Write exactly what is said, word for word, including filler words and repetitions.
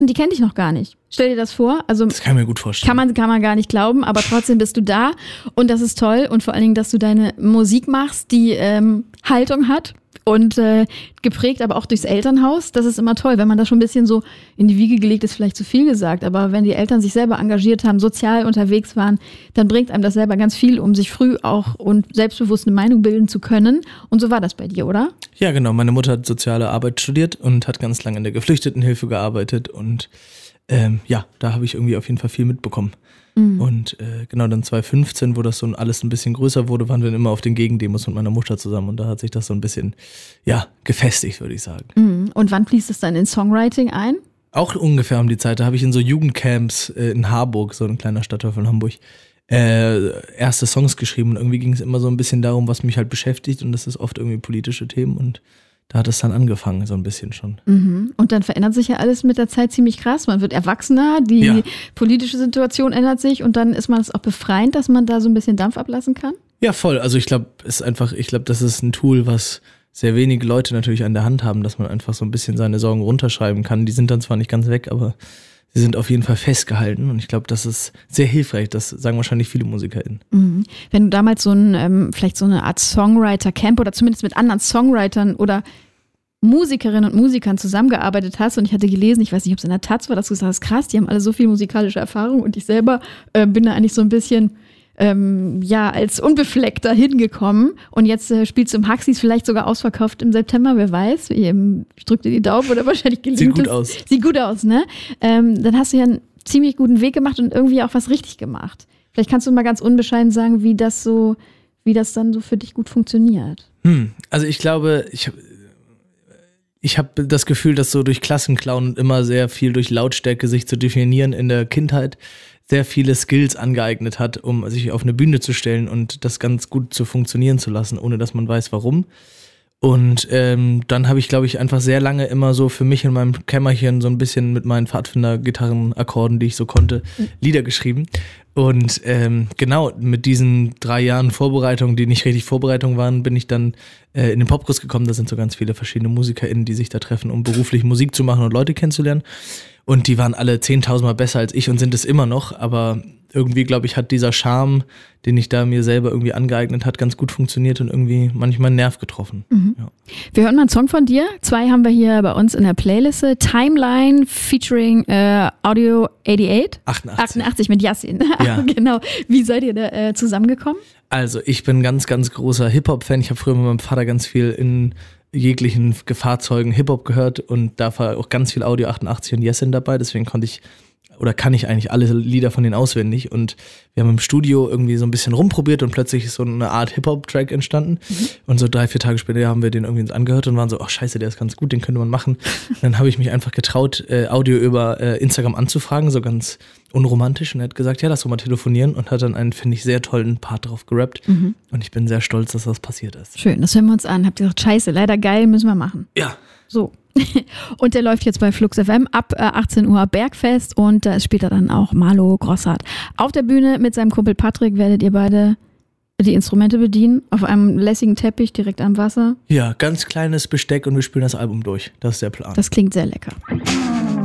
die kennt dich noch gar nicht. Stell dir das vor. Also, das kann ich mir gut vorstellen. Kann man, kann man gar nicht glauben, aber trotzdem bist du da und das ist toll und vor allen Dingen, dass du deine Musik machst, die ähm, Haltung hat und äh, geprägt aber auch durchs Elternhaus. Das ist immer toll, wenn man das schon ein bisschen so in die Wiege gelegt ist, vielleicht zu viel gesagt, aber wenn die Eltern sich selber engagiert haben, sozial unterwegs waren, dann bringt einem das selber ganz viel, um sich früh auch und selbstbewusst eine Meinung bilden zu können. Und so war das bei dir, oder? Ja, genau. Meine Mutter hat soziale Arbeit studiert und hat ganz lange in der Geflüchtetenhilfe gearbeitet und ähm, ja, da habe ich irgendwie auf jeden Fall viel mitbekommen. Mhm. Und äh, genau dann zwanzig fünfzehn, wo das so alles ein bisschen größer wurde, waren wir dann immer auf den Gegendemos mit meiner Mutter zusammen und da hat sich das so ein bisschen, ja, gefestigt, würde ich sagen. Mhm. Und wann fließt es dann in Songwriting ein? Auch ungefähr um die Zeit, da habe ich in so Jugendcamps äh, in Harburg, so ein kleiner Stadtteil von Hamburg, äh, erste Songs geschrieben und irgendwie ging es immer so ein bisschen darum, was mich halt beschäftigt und das ist oft irgendwie politische Themen und da hat es dann angefangen, so ein bisschen schon. Mhm. Und dann verändert sich ja alles mit der Zeit ziemlich krass. Man wird erwachsener, die ja. politische Situation ändert sich und dann ist man es auch befreiend, dass man da so ein bisschen Dampf ablassen kann? Ja, voll. Also ich glaube, es ist einfach, ich glaube, das ist ein Tool, was sehr wenige Leute natürlich an der Hand haben, dass man einfach so ein bisschen seine Sorgen runterschreiben kann. Die sind dann zwar nicht ganz weg, aber sie sind auf jeden Fall festgehalten und ich glaube, das ist sehr hilfreich. Das sagen wahrscheinlich viele MusikerInnen. Mhm. Wenn du damals so ein, ähm, vielleicht so eine Art Songwriter-Camp oder zumindest mit anderen Songwritern oder Musikerinnen und Musikern zusammengearbeitet hast und ich hatte gelesen, ich weiß nicht, ob es in der Taz war, dass du gesagt hast, krass, die haben alle so viel musikalische Erfahrung und ich selber äh, bin da eigentlich so ein bisschen ähm, ja, als Unbefleckter hingekommen und jetzt äh, spielst du im Huxies vielleicht sogar ausverkauft im September, wer weiß, ich drück dir die Daumen oder wahrscheinlich gelingt Sieht gut es. aus. Sieht gut aus, ne? Ähm, dann hast du ja einen ziemlich guten Weg gemacht und irgendwie auch was richtig gemacht. Vielleicht kannst du mal ganz unbescheiden sagen, wie das so, wie das dann so für dich gut funktioniert. Hm, also ich glaube, ich habe Ich habe das Gefühl, dass so durch Klassenclown immer sehr viel durch Lautstärke sich zu definieren in der Kindheit sehr viele Skills angeeignet hat, um sich auf eine Bühne zu stellen und das ganz gut zu funktionieren zu lassen, ohne dass man weiß, warum. Und ähm, dann habe ich, glaube ich, einfach sehr lange immer so für mich in meinem Kämmerchen so ein bisschen mit meinen Pfadfinder-Gitarrenakkorden, die ich so konnte, Lieder geschrieben. Und ähm, genau, mit diesen drei Jahren Vorbereitung, die nicht richtig Vorbereitung waren, bin ich dann äh, in den Popkurs gekommen. Da sind so ganz viele verschiedene MusikerInnen, die sich da treffen, um beruflich Musik zu machen und Leute kennenzulernen. Und die waren alle zehntausendmal besser als ich und sind es immer noch. Aber irgendwie, glaube ich, hat dieser Charme, den ich da mir selber irgendwie angeeignet hat, ganz gut funktioniert und irgendwie manchmal einen Nerv getroffen. Mhm. Ja. Wir hören mal einen Song von dir. Zwei haben wir hier bei uns in der Playliste. Timeline featuring äh, Audio achtundachtzig. achtundachtzig. achtundachtzig mit Yassin. Ja. Genau. Wie seid ihr da äh, zusammengekommen? Also ich bin ganz, ganz großer Hip-Hop-Fan. Ich habe früher mit meinem Vater ganz viel in jeglichen Fahrzeugen Hip-Hop gehört und da war auch ganz viel Audio achtundachtzig und Yassin dabei. Deswegen konnte ich oder kann ich eigentlich alle Lieder von denen auswendig und wir haben im Studio irgendwie so ein bisschen rumprobiert und plötzlich ist so eine Art Hip-Hop-Track entstanden mhm. und so drei, vier Tage später haben wir den irgendwie angehört und waren so, ach scheiße, der ist ganz gut, den könnte man machen. Und dann habe ich mich einfach getraut, äh, Audio über äh, Instagram anzufragen, so ganz unromantisch und er hat gesagt, ja, lass doch mal telefonieren und hat dann einen, finde ich, sehr tollen Part drauf gerappt mhm. und ich bin sehr stolz, dass das passiert ist. Schön, das hören wir uns an. Habt ihr gesagt, scheiße, leider geil, müssen wir machen. Ja. So. Und der läuft jetzt bei Flux F M ab äh, achtzehn Uhr Bergfest und da ist später dann auch Marlo Grossart. Auf der Bühne mit seinem Kumpel Patrick werdet ihr beide die Instrumente bedienen, auf einem lässigen Teppich direkt am Wasser. Ja, ganz kleines Besteck und wir spielen das Album durch. Das ist der Plan. Das klingt sehr lecker.